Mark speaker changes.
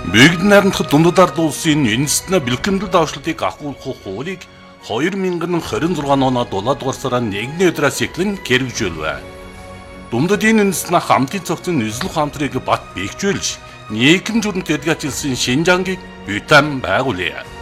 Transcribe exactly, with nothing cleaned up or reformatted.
Speaker 1: Бүгд найрамдах дундад ард улсын үндэстэн бэлтгэмдэл давшлуудыг агуулгах хуулийг хоёр мянган хорин зургаан оноо дулаад дугаар сарын нэгний өдрөөс эхлэн хэрэгжүүлвэ. Дундадын үндэстэн хамтын цогцын эзлэх хамтрыг бат бэхжүүлж нийгэм зүрэнд эдгэжүүлсэн Шинжангийг Бутан байгуулъя.